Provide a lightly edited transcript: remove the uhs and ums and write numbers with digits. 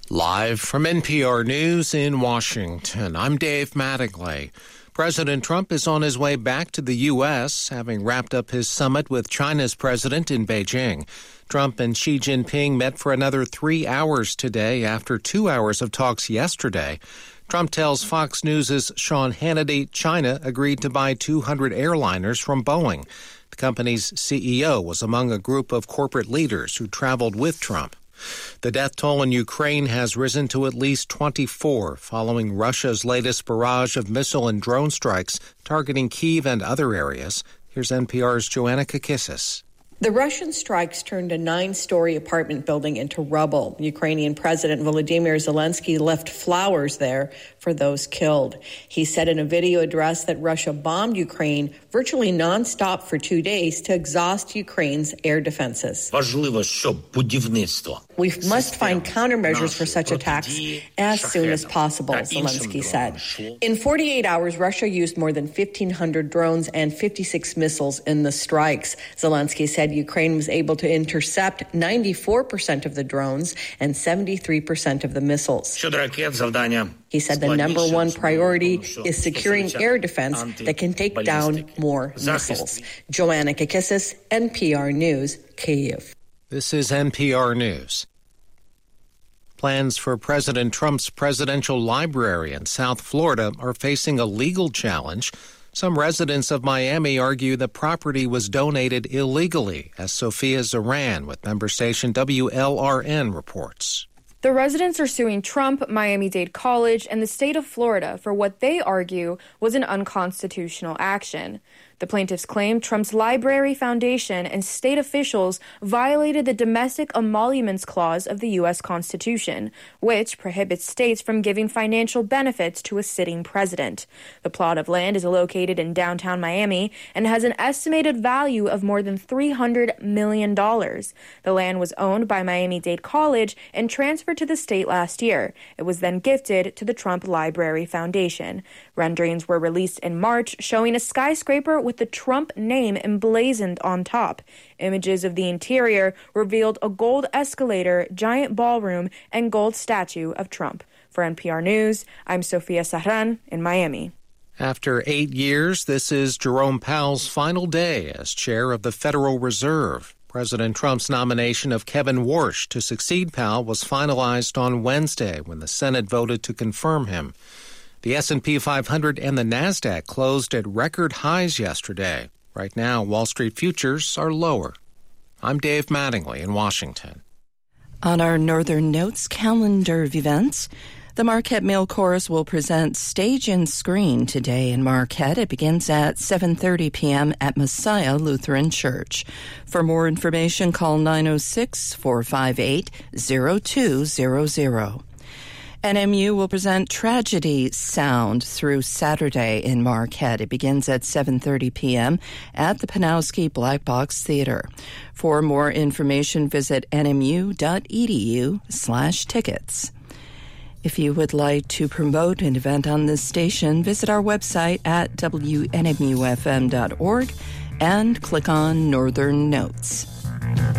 Live from NPR News in Washington, I'm Dave Mattingly. President Trump is on his way back to the U.S., having wrapped up his summit with China's president in Beijing. Trump and Xi Jinping met for another 3 hours today after 2 hours of talks yesterday. Trump tells Fox News' Sean Hannity China agreed to buy 200 airliners from Boeing. The company's CEO was among a group of corporate leaders who traveled with Trump. The death toll in Ukraine has risen to at least 24 following Russia's latest barrage of missile and drone strikes targeting Kyiv and other areas. Here's NPR's Joanna Kakissis. The Russian strikes turned a 9-story apartment building into rubble. Ukrainian President Volodymyr Zelensky left flowers there for those killed. He said in a video address that Russia bombed Ukraine virtually nonstop for 2 days to exhaust Ukraine's air defenses. We must find countermeasures for such attacks as soon as possible, Zelensky said. In 48 hours, Russia used more than 1,500 drones and 56 missiles in the strikes. Zelensky said Ukraine was able to intercept 94% of the drones and 73% of the missiles. He said the number one priority is securing air defense that can take down more missiles. Joanna Kakissis, NPR News, Kyiv. This is NPR News. Plans for President Trump's presidential library in South Florida are facing a legal challenge. Some residents of Miami argue the property was donated illegally, as Sophia Zaran with member station WLRN reports. The residents are suing Trump, Miami-Dade College, and the state of Florida for what they argue was an unconstitutional action. The plaintiffs claim Trump's Library Foundation and state officials violated the Domestic Emoluments Clause of the U.S. Constitution, which prohibits states from giving financial benefits to a sitting president. The plot of land is located in downtown Miami and has an estimated value of more than $300 million. The land was owned by Miami-Dade College and transferred to the state last year. It was then gifted to the Trump Library Foundation. Renderings were released in March showing a skyscraper with the Trump name emblazoned on top. Images of the interior revealed a gold escalator, giant ballroom, and gold statue of Trump. For NPR News, I'm Sophia Zaran in Miami. After 8 years, this is Jerome Powell's final day as chair of the Federal Reserve. President Trump's nomination of Kevin Warsh to succeed Powell was finalized on Wednesday when the Senate voted to confirm him. The S&P 500 and the NASDAQ closed at record highs yesterday. Right now, Wall Street futures are lower. I'm Dave Mattingly in Washington. On our Northern Notes calendar of events, the Marquette Male Chorus will present Stage and Screen today in Marquette. It begins at 7:30 p.m. at Messiah Lutheran Church. For more information, call 906-458-0200. NMU will present Tragedy Sound through Saturday in Marquette. It begins at 7:30 p.m. at the Panowski Black Box Theater. For more information, visit nmu.edu/tickets. If you would like to promote an event on this station, visit our website at wnmufm.org and click on Northern Notes.